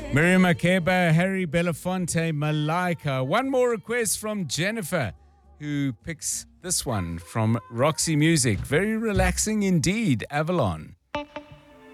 Miriam Makeba, Harry Belafonte, Malaika. One more request from Jennifer, who picks this one from Roxy Music. Very relaxing indeed, Avalon.